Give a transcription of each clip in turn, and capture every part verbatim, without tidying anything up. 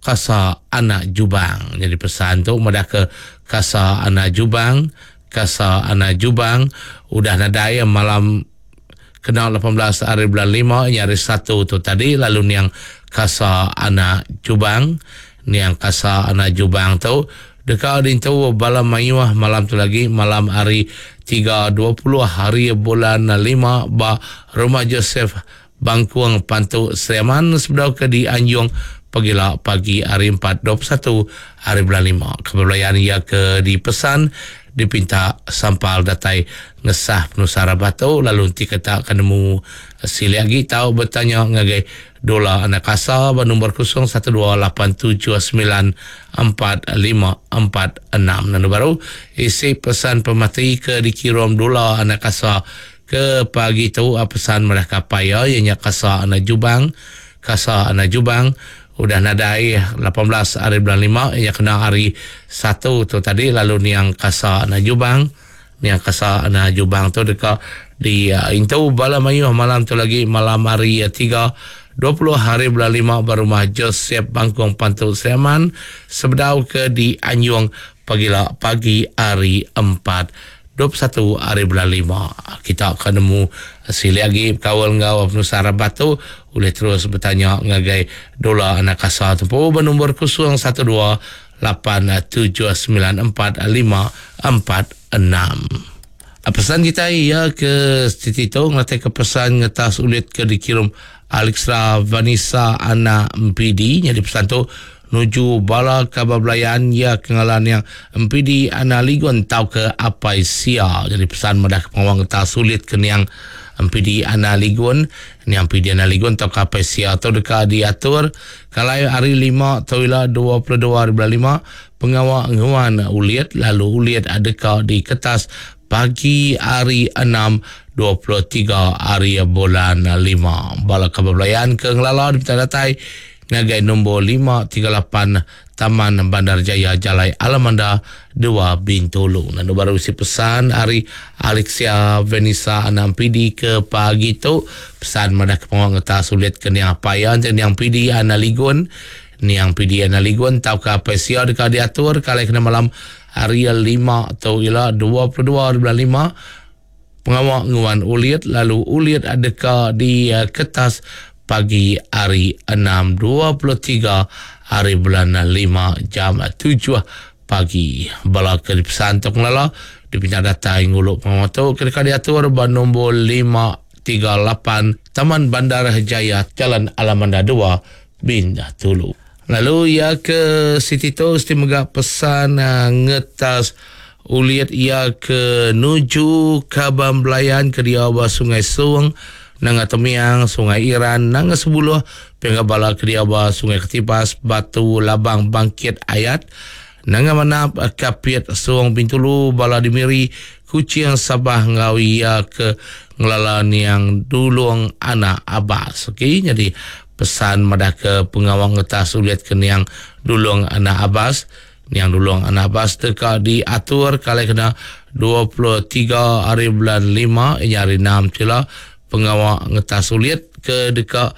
Kasa Anak Jubang. Jadi pesan tu madah ke Kasa Anak Jubang, Kasa Anak Jubang. Udah nadai malam kena lapan belas hari bulan lima, ini hari satu tu tadi. Lalu ni yang Kasa Anak Jubang, ni yang Kasa Anak Jubang tu dekat din tu bala mayuah malam tu lagi malam hari tiga dua puluh hari bulan lima ba Rumah Joseph Bangkuang Pantu Sleman sebelum ke di Anjung pagila pagi hari empat dua puluh satu hari bulan lima. Kebelayaan ia ke dipesan dipinta sampal datai ngesah penusara batu lalu nanti kata akan nemu sili lagi tahu bertanya ngagai dola anak kasa bernombor kosong satu dua lapan tujuh sembilan empat lima empat enam. Nanti baru isi pesan pemati ke dikirim dola anak kasa ke pagi tu pesan mereka paya ianya Kasa Anak Jubang, Kasa Anak Jubang udah nadai lapan belas hari bulan lima, ia kena hari satu tu tadi. Lalu ni yang Kasa Anak Jubang, ni yang Kasa Anak Jubang tu dekat di uh, Intau bala mayuh malam tu lagi malam hari uh, tiga dua puluh hari bulan lima Rumah Joseph Bangkuang Pantu Sleman sebedau ke di Anjung pagila pagi hari empat dua puluh satu hari bulan lima. Kita akan nemu sili lagi kawal ngau penusara batu boleh terus bertanya ngagai dola anak kasa tu po bernombor kosong satu dua lapan tujuh sembilan empat lima empat enam. Pesan kita ia ke Siti tu ngatai ke pesan ngetas ulit ke dikirim Alexra Vanessa Ana M P D. Jadi pesan tu nuju bala kabablayan ya kengalan yang M P D Ana Ligon tau ke apa sia. Jadi pesan madah pengawang ngetas sulit ke yang M P D Ana Ligon ni M P D Ana Ligon tau ke apa sia atau dekat diatur kalau hari lima atau ila dua puluh dua hari bulan lima pengawal nguan uliat lalu uliat adakah di kertas pagi hari enam dua puluh tiga hari bulan lima. Bala kabablayan ke ngelala di datai ngagai nombor lima tiga lapan Taman Bandar Jaya Jalai Alamanda dua Bintulu. Nanti baru isi pesan hari Alexia Vanessa Ana M P D ke pagi tu pesan madah ke pengawang ngetas sulit ke niang payan dan yang P D Ana Ligon ni yang P D Ana Ligon tau ke apa sia dekat diatur kalau kena malam hari lima atau ialah dua puluh dua hari bulan lima pengawal nguan uliat lalu uliat adakah di uh, kertas pagi hari enam dua puluh tiga hari bulan lima jam tujuh pagi. Bala ke pesan tok lala dipinta data nguluk pengawal tu kedekat diatur ban nombor lima tiga lapan Taman Bandar Jaya Jalan Alamanda dua Bintulu. Lalu ia ke Siti tu istimega pesan uh, ngetas uliat ia ke nuju Kabam Belayan ke diawa Sungai Suang nanga Temiang Sungai Iran nanga sepuluh penggabala ke diawa Sungai Ketipas Batu Labang Bangkit Ayat nanga Manap Kapiat Suang Bintulu bala dimiri Kucing Sabah ngawi ia ke ngelalan yang Dulung Anak Abbas. Okey, jadi pesan madah ke pengawang ngetas uliat ke yang Dulung Anak Abbas. Yang Dulung Anak Abbas dekat diatur kalau kena dua puluh tiga hari bulan lima ini hari enam cila pengawang ngetas uliat ke dekat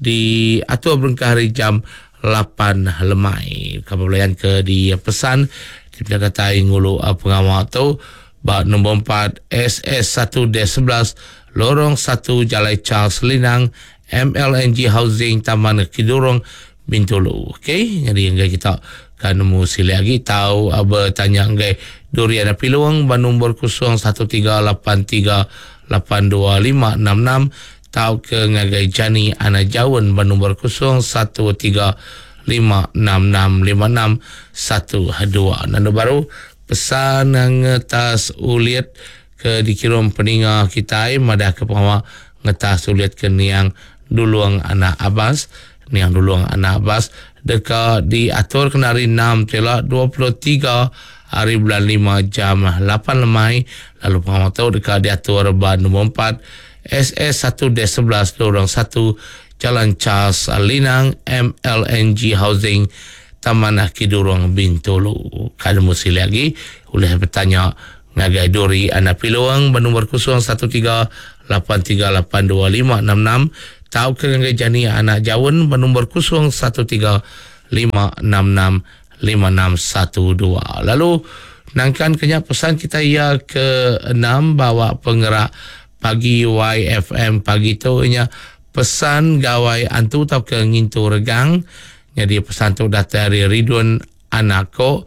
diatur berengkah hari jam lapan lemai. Kabablayan ke di pesan di datai ngulu pengawang tu bak nombor empat S S satu D sebelas lorong satu Jalai Charles Linang M L N G Housing Taman Kidurong Bintulu. Okey, jadi enggak kita kan nemu sili lagi tahu apa tanya enggak duri ada piluang ban nombor kosong satu tiga lapan tiga lapan dua lima enam enam tahu ke ngagai Jani Ana Jawan ban nombor kosong satu tiga lima enam enam lima enam satu dua. Nanti baru pesan ngetas uliat ke dikirim peninga kita madah ke pengawal ngetas uliat ke niang Dulung Anak Abbas. Niang Dulung Anak Abbas dekat diatur kena hari enam telah dua puluh tiga hari bulan lima jam lapan lemai. Lalu pengawal tahu dekat diatur ban nombor empat S S satu D sebelas lorong satu Jalan Charles Linang M L N G Housing Taman Kidurong Bintulu. Kalau mesti lagi boleh bertanya ngagai duri anak piluang bernomor kosong satu tiga lapan tiga lapan dua lima enam enam tahu ke ngagai Jani Anak Jawan bernomor kosong satu tiga lima enam enam lima enam satu dua. Lalu nangkan kenyak pesan kita ia ke enam bawa penggerak pagi Y F M pagi tu nya pesan gawai antu tau ke ngintu regang. Jadi pesan tu datang dari Ridwan anakku,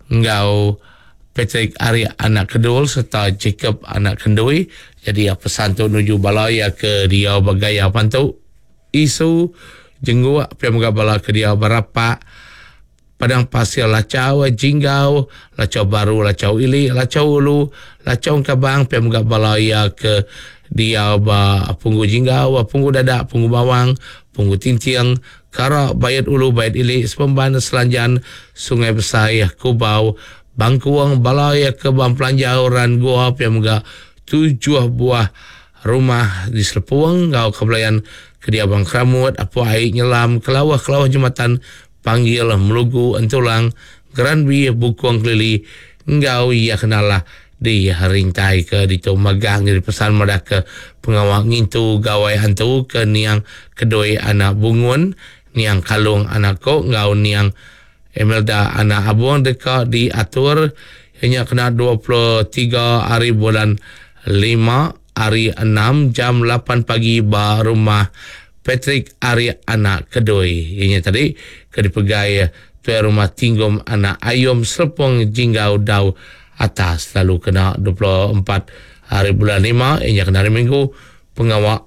ngau Patrick Ari anak kedul serta Jacob anak kendui. Jadi ya pesan tu nuju balaya ke dia bagaya pantu isu jenggu piamuga bala ke dia berapa padang pasir lacau jinggau lacau baru lacau ili lacau ulu lacau kabang piamuga balaya ke dia ba punggu jinggau punggu dadak punggu bawang punggu tintiang kara bayat ulu bayat ili sepemban selanjan sungai besar Kubau Bangkuang balaya ke Bampelanjau ran gua piamuga tujuh buah rumah di Selepuang ngau kebelayan kedia Bang Kramut apa air nyelam kelawah-kelawah jembatan panggil melugu entulang Granby Bukuang Kelili ngau ia kenalah di harintai ke di tu magang jadi pesan mereka pengawal ngintu gawai hantu ke niang kedoi anak bungun niang kalung anak ko ngau niang Emelda anak abang dekat diatur hanya kena dua puluh tiga hari bulan lima hari enam jam lapan pagi ba rumah Patrick Ari anak kedoi. Ini tadi ke dipegai tuai rumah tinggum anak ayom Serpong Jinggau Dau atas lalu kena dua puluh empat hari bulan lima ini kena hari minggu pengawak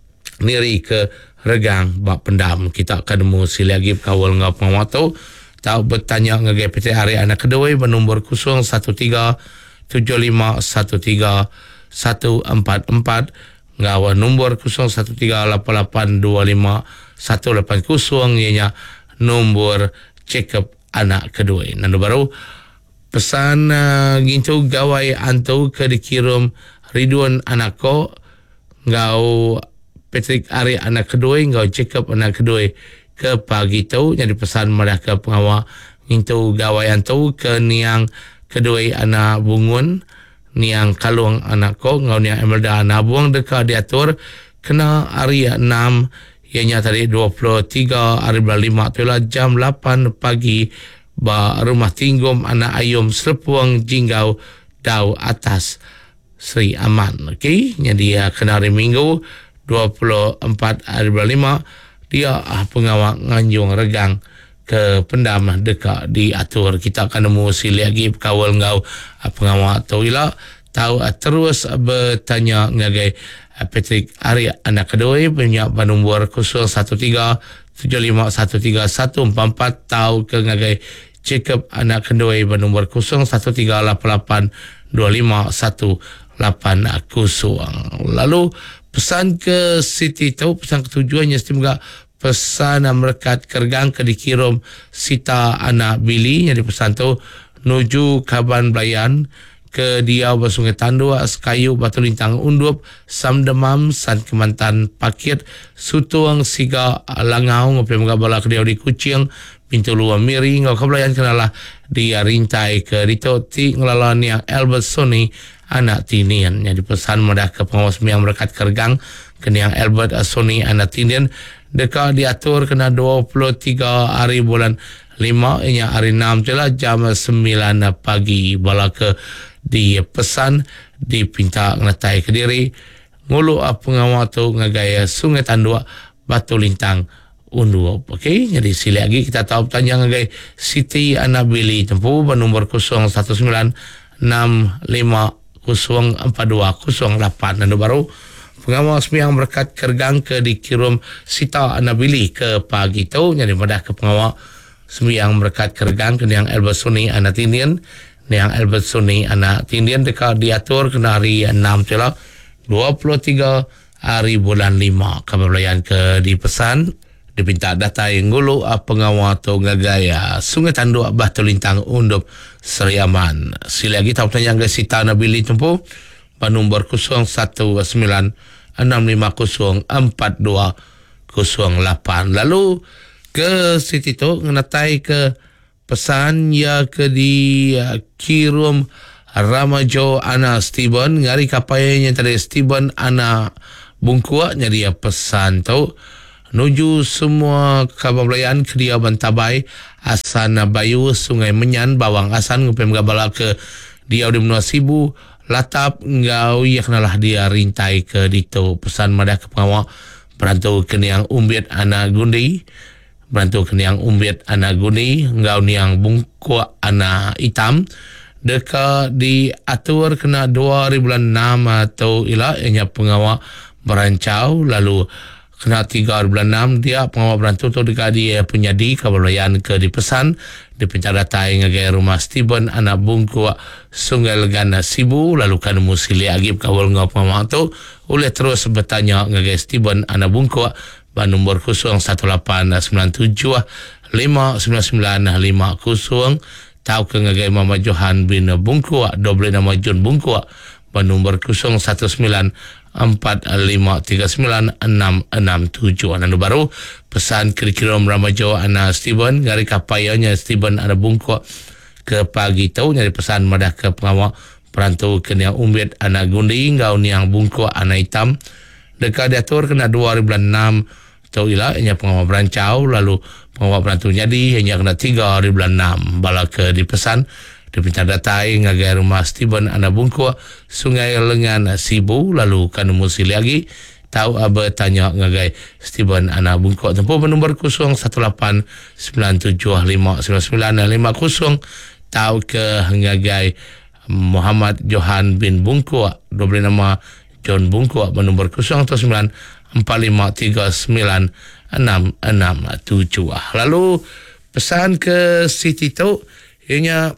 niri ke regang bak pendam kita akan demu sila lagi kawal ngau pengawak tu tahu bertanya ngagai Patrick Ari anak kedoi bernombor kosong satu tiga tujuh lima satu tiga satu empat empat ngawa nombor kosong satu tiga lapan lapan dua lima satu lapan kosong ianya nombor check up anak kedua. Nanti baru pesan uh, gintu gawai antu ke dikirim Ridwan anakku ngau Patrick Ari anak kedua ngau check up anak kedua ke pagi tu jadi pesan mereka pengawal gintu gawai antu ke niang kedua anak bungun niang kalung anak ko ngau niang Emelda anak buang dekat diatur kena hari enam ianya tadi dua puluh tiga hari bulan lima tu lah jam lapan pagi ba rumah tinggum anak ayom Serpuang Jinggau Dau atas Sri Aman. Okey, jadi kena hari minggu dua puluh empat hari bulan lima dia ah, pengawal nganjung regang ke pendam dekat diatur kita akan nemu sili lagi kawal ngau pengawal tu ila tahu terus bertanya ngagai Patrick Ari anak kedua punya nombor kosong satu tiga tujuh lima satu tiga satu empat empat tahu ke ngagai Jacob anak kedua nombor kosong satu tiga lapan lapan dua lima satu lapan kosong. Lalu pesan ke Siti tu pesan ketujuannya semoga pesan merekat kergang ke dikirim Sita anak Billy yang dipesan tu nuju Kaban Belayan ke dia Sungai Tandua Sekayu Batu Lintang Undup Sam Demam San Kemantan Pakit Sutuang Siga Langau ngopi muka bala ke dia di Kucing Pintu Luar Miri ngau kebelayan kenalah dia rintai ke ditoti ngelalan yang Albert Sony anak tinian yang dipesan mudah ke pengawas yang merekat kergang ke yang Albert Sony anak tinian dekat diatur kena dua puluh tiga hari bulan lima ini hari enam telah jam sembilan pagi bala ke di pesan dipinta ngetai ke diri ngulu pengawal tu ngagaya Sungai Tandua Batu Lintang Undup. Okey, jadi sila lagi kita tahu tanya ngagai Siti Anabili tempuh bernombor kosong satu sembilan enam lima kosong empat dua kosong lapan dan baru pengawal sembiang berkat kergang ke dikirim Sita Anabili ke pagi tu jadi mudah ke pengawal sembiang berkat kergang ke yang Albert Sony anak Indian yang Albert Sony anak Indian dekat diatur kena hari enam telah dua puluh tiga hari bulan lima kebelayan ke dipesan dipinta data yang gulu pengawal tu ngagaya Sungai Tanduk Batu Lintang Undup Seri Aman. Sila lagi tahu tanya ke Sita Anabili tempuh nombor kosong satu sembilan enam lima kosong empat dua kosong lapan. Lalu ke Siti tu ngenatai ke pesan ya ke di uh, kirim Ramajo Ana Steven ngari kapayanya tadi Steven Ana Bungkua jadi ya pesan tu nuju semua kabar belayan ke dia Bantabai Asan Bayu Sungai Menyan Bawang Asan ngupem gabala ke dia di menua Sibu latap ngau ia kenalah dia rintai ke dito pesan madah ke pengawak berantau keniang umbit ana gundi berantau keniang umbit ana gundi ngau niang bungkuk ana hitam deka diatur kena dua ribu enam atau ila ianya pengawak berancau lalu kena tiga bulan enam dia pengawal berantau tu dekat dia penyadi kebelayan ke dipesan di pencadatai ngagai rumah Stephen anak bungkuk Sungai Legana Sibu lalu kan musili agib kawal ngau pengawal tu oleh terus bertanya ngagai Stephen anak bungkuk ban nombor kosong satu lapan sembilan tujuh lima sembilan sembilan lima kosong tahu ke ngagai Mama Johan bin Bungkuk double nama John Bungkuk ban nombor kosong satu sembilan empat lima tiga sembilan enam enam tujuh. Anu baru pesan kira-kira Ramajo ana Stephen ngari kapayanya Stephen ada bungkuk ke pagi tau nyari pesan madah ke pengawak perantau kena umbit ana gundi ngau niang bungkuk ana hitam dekat diatur kena dua ribu enam tau ila nya pengawak berancau lalu pengawak perantau jadi hanya kena tiga ribu enam bala ke dipesan di pencadatai ngagai rumah Stephen anak bungkuk Sungai Lengan Sibu lalu kan musili lagi tahu apa tanya ngagai Stephen anak bungkuk tempoh nombor kosong satu lapan sembilan tujuh lima sembilan sembilan lima kosong tahu ke ngagai Muhammad Johan bin Bungkuk double nama John Bungkuk nombor kosong sembilan empat lima tiga sembilan enam enam tujuh. Lalu pesan ke Siti tu ianya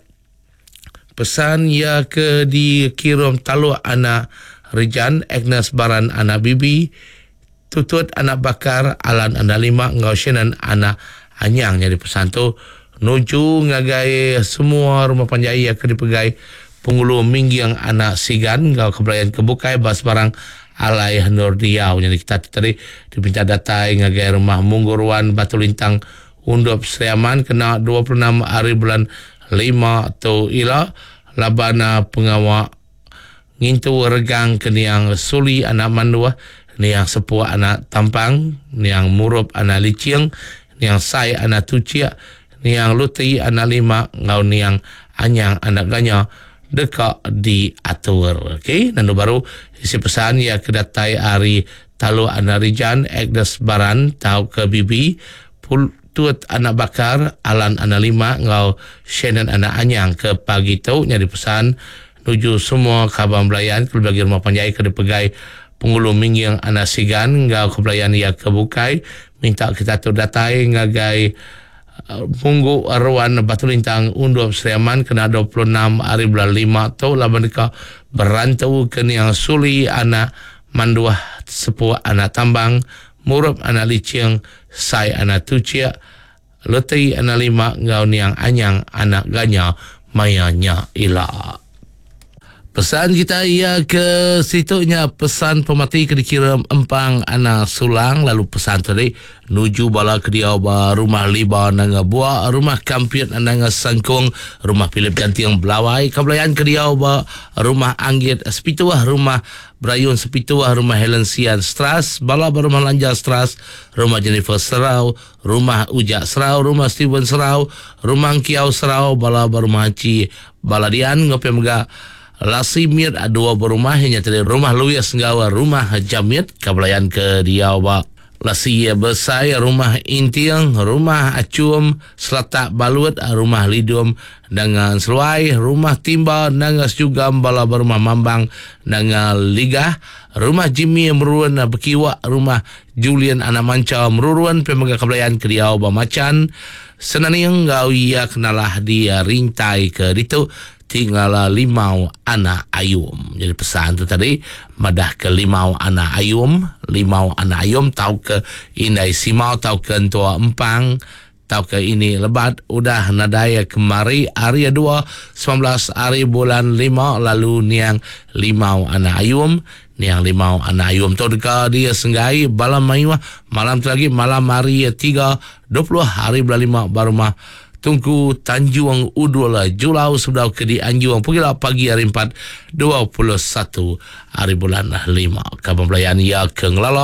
pesan ya ke dikirim talu anak Rejan Agnes Baran anak Bibi tutut anak bakar Alan anak lima ngausinan anak Anyang jadi pesan tu nuju ngagai semua rumah panjai ya ke dipegai pengulu minggiang anak Sigan ngau kebelayan kebukai bas barang alai Nur Diau jadi kita tadi dipinta datai ngagai rumah Mungguruan Batu Lintang Undup Seriaman kena dua puluh enam hari bulan lima atau ila labana pengawak ngintu regang keniang suli anak mandua niang sepuak anak tampang niang murup anak licing niang sai anak tucia niang luti anak lima ngau niang anyang anak ganya dekat diatur. Okey, dan baru isi pesan ya kedatai hari talu anak Rijan Agnes Baran tahu ke Bibi pul Tut anak bakar Alan anak lima ngau Shannon anak anyang ke pagi tu nyari pesan nuju semua kabang belayan ke bagi rumah panjai ke dipegai pengulu mingyang anak Sigan ngau ke belayan ia kebukai minta kita tu datai ngagai uh, Munggu Arwan Batu Lintang Undup Seriaman kena dua puluh enam hari bulan lima tu laban deka berantau ke niang suli anak manduah sepuak anak tambang murup anak licing sai anak tucia letei anak lima ngau niang anyang anak ganya mayanya ila. Pesan kita ia ke situnya pesan pemati ke dikirim empang anak sulang lalu pesan tadi nuju bala ke dia rumah liba nanga buah rumah kampiat nanga sangkung rumah Philip Jantiang Belawai kabelayan ke dia rumah Anggit Sepituah rumah Brayun Sepituah rumah Helen Sian Stras bala rumah Lanja Stras rumah Jennifer Serau rumah Ujak Serau rumah Steven Serau rumah Kiau Serau bala rumah Haji Baladian ngopi mega Lasimir dua berumah hanya tadi rumah Luis Nggawa rumah Jamit kabelayan ke Diawa Lasia Besai rumah Intiang rumah Acum Selatak Balut rumah Lidum dengan Seluai rumah Timba Nangas juga bala berumah Mambang dengan Liga rumah Jimmy Meruan Bekiwa rumah Julian Anak Manca Meruan pemaga kabelayan ke Diawa Macan senaniang ngau ia kenalah dia rintai ke ditu tinggal limau anak ayum. Jadi pesan tu tadi madah ke limau anak ayum, limau anak ayum tahu ke indai simau tahu ke entua empang tahu ke ini lebat udah nadaya kemari hari dua sembilan belas hari bulan lima lalu niang limau anak ayum niang limau anak ayum tu dekat dia senggai balam mayuah malam tu lagi malam hari tiga dua puluh hari bulan lima baru mah Tunggu Tanjung Udula Julau sudah ke di Anjuang Pugilah pagi hari empat dua puluh satu hari bulan lima. Kabar belayan ya ke ngelala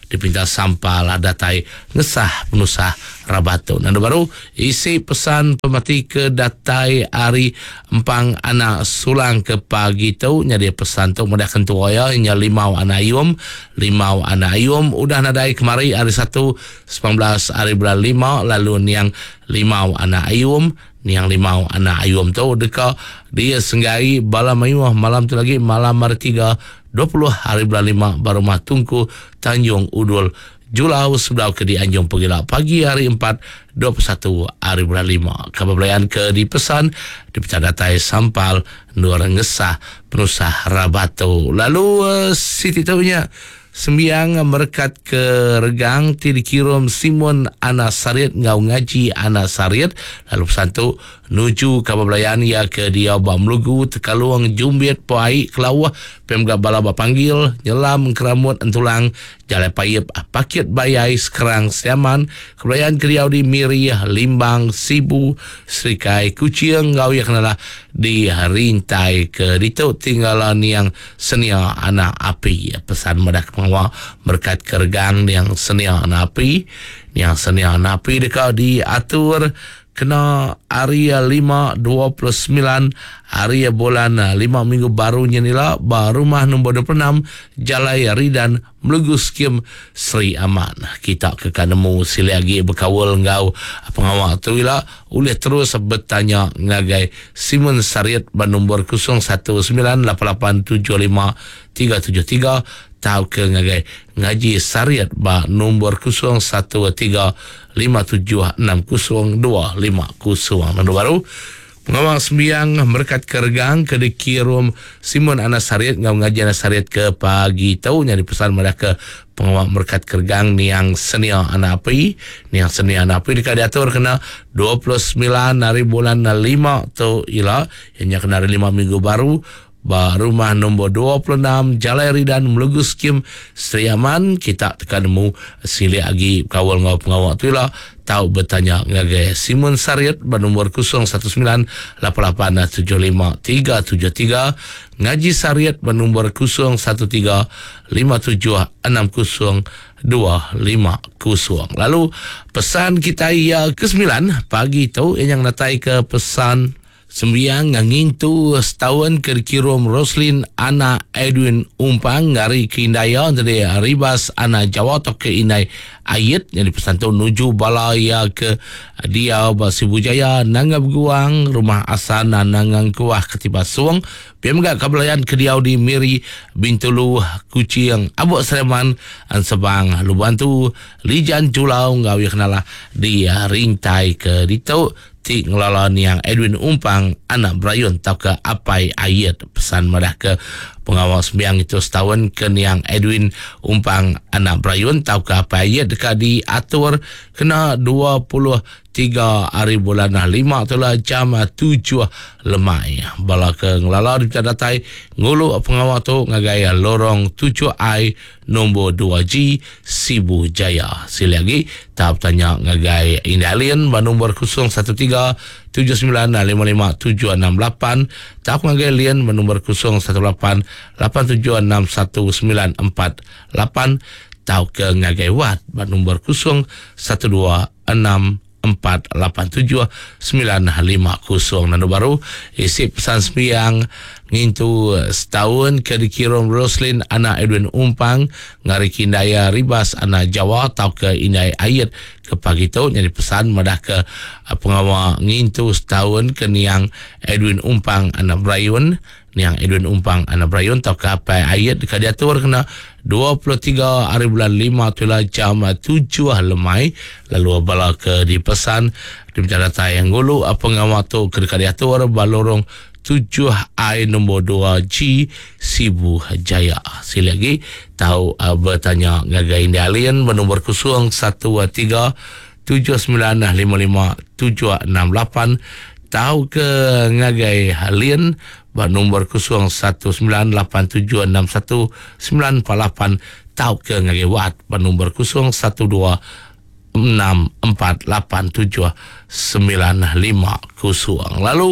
dipinta sampal datai ngesah penusah rabato. Nando baru isi pesan pemati ke datai hari empang anak sulang ke pagi tu nyari pesan tu mudah kentua ya nya limau anak ayum limau anak ayum udah nadai kemari hari satu sembilan belas hari bulan lima lalu niang limau anak ayum niang limau anak ayum tu deka dia senggai bala mayuh malam tu lagi malam hari tiga dua puluh hari bulan lima baru mah tungku Tanjung Udul Julau sudah ke di Anjung Pegila pagi hari empat dua puluh satu hari bulan lima kebelayan ke di pesan di datai sampal nur ngesah penusah rabato. Lalu uh, Siti taunya sembiang merekat ke regang ti dikirim Simon Ana Sariat ngau ngaji Ana Sariat lalu pesan tu nuju kabablayan ya ke dia bamlugu tekaluang jumbit poai kelawah pemga bala bapanggil nyelam keramut entulang jale payep pakit bayai sekarang siaman kabablayan ke dia di miri limbang sibu serikai kucing ngau ya kenalah di rintai ke ditu tinggalan yang senia anak api pesan medak pengawal berkat kergang yang senia anak api yang senia anak api dekat diatur kena hari lima dua puluh sembilan hari bulan lima minggu barunya nila baru mah nombor dua puluh enam Jalai Ridan melugu skim Sri Aman kita ke kanemu sila lagi berkawal ngau pengawal tu ila boleh terus bertanya ngagai Simon Sariat bernombor kosong satu sembilan lapan lapan tujuh lima tiga tujuh tiga tahu ke ngagai ngaji Sariat ba nombor kosong satu tiga lima tujuh enam kosong dua lima kosong nombor baru pengawal sembiang merkat kergang ke dikirim Simon Ana Sariat ngau ngaji Ana Sariat ke pagi tahu nyari pesan mereka pengawal merkat kergang ni yang senia anak api ni yang senia anak api dekat diatur kena dua puluh sembilan hari bulan lima tu ila yang kena lima minggu baru rumah nombor dua puluh enam Jalai Ridan melugu skim Sri Aman kita tekan mu sili lagi kawal ngau pengawal tu lah tahu bertanya ngagai Simon Sariat bernombor kosong satu sembilan lapan lapan tujuh lima tiga tujuh tiga ngaji Sariat bernombor kosong satu tiga lima tujuh enam kosong dua lima kosong. Lalu pesan kita ya ke sembilan pagi tu yang natai ke pesan sembiang ngangin tu setahun kerkirum Roslin Ana Edwin Umpang ngari kindaya dari ribas Ana Jawa tok ke inai ayat yang dipesan tu nuju balaya ke dia Basibu Jaya nanggap guang rumah asana nangang kuah ketiba suang pemga kabelayan ke dia di Miri Bintulu Kucing Abu Sleman an Sebang Lubantu Lijan Julau ngawi kenala dia rintai ke ditau ti ngelola yang Edwin Umpang anak Brayun tau ke apai ayat pesan merah ke pengawal sembiang itu setahun ke yang Edwin Umpang anak Brayun tau ke apai ayat dekat diatur kena dua puluh tiga hari bulan lima itulah jam tujuh lemai bala ke ngelala di datai ngulu pengawal tu ngagaya lorong tujuh I nombor dua G Sibu Jaya sila lagi tahap tanya ngagai indalian nombor kosong satu tiga tujuh sembilan lima lima tujuh enam lapan tahap ngagai lian nombor kosong satu lapan lapan tujuh enam satu sembilan empat lapan tahu ke ngagai wat nombor kosong satu dua enam empat lapan tujuh sembilan lima kosong nando baru isi pesan sembiang ngintu setahun ke dikirim Roslin anak Edwin Umpang ngari kindaya ribas anak Jawa tau ke inai ayat ke pagi tu jadi pesan madah ke pengawal ngintu setahun ke niang Edwin Umpang anak Brayun niang Edwin Umpang anak Brayun tau ke apa ayat dekat diatur kena dua puluh tiga hari bulan lima tulah jam tujuh lemai lalu bala ke dipesan di menjadi yang gulu pengawal tu ke dekat diatur balorong tujuh I nombor dua G Sibu Jaya sila lagi tahu uh, bertanya ngagain alien bernombor kosong satu tiga tujuh sembilan lima lima tujuh enam lapan tahu ke ngagai alien bernombor kosong satu sembilan lapan tujuh enam satu sembilan empat lapan tahu ke ngagai wat bernombor kosong satu dua enam empat lapan tujuh sembilan lima kosong. Lalu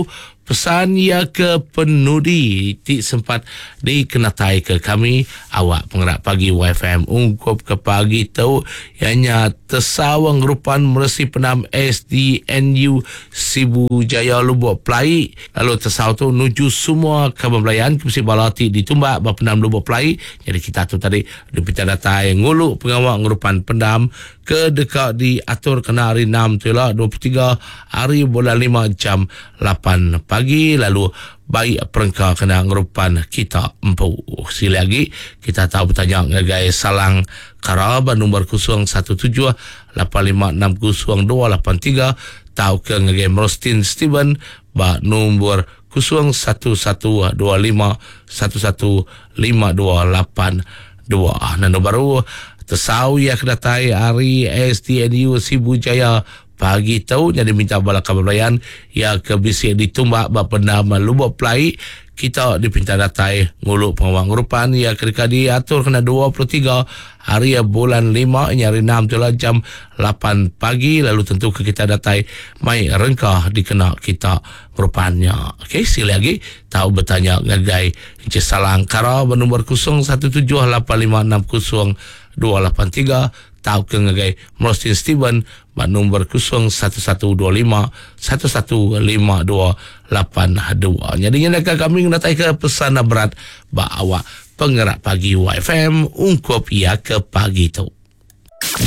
pesan ya ke penudi ti sempat dikenatai ke kami awak pengerak pagi Y F M ungkup ke pagi tu ianya tersawang rupan meresi penam S D N U Sibu Jaya Lubuk Pelai lalu tersawang tu nuju semua kebelayan kemsi balati ditumbak berpenam Lubuk Pelai. Jadi kita tu tadi dipita datai nguluk pengawak ngurupan pendam ke dekat diatur kena hari enam tu lah dua puluh tiga hari bulan lima jam lapan pagi lalu baik perengka kena ngurupan kita empu. Sekali lagi kita tahu bertanya ngagai salang Karaba nombor kosong satu tujuh lapan lima enam kosong dua lapan tiga tahu ke ngagai Merostin Steven ba nombor kosong satu satu dua lima satu satu lima dua lapan dua. Nano baru tersau ya kedatai hari S D N U Sibu Jaya pagi tahu jadi minta bala kabelayan ya ke bisik ditumbak bapendam Lubuk Pelai kita dipinta datai nguluk pengawang ngurupan ya ketika diatur kena dua puluh tiga hari bulan lima nyari enam tu lah jam lapan pagi lalu tentu ke kita datai mai rengkah dikena kita ngurupannya. Okey, sekali lagi tahu bertanya ngagai je salang kara bernombor kosong satu tujuh lapan lima enam kosong dua lapan tiga tahu ke ngagai Merostin Steven nombor kosong satu satu dua lima satu satu lima dua lapan dua. Jadi nak kami nak ke pesan berat ba awak pengerak pagi Y F M ungkup ia ke pagi tu.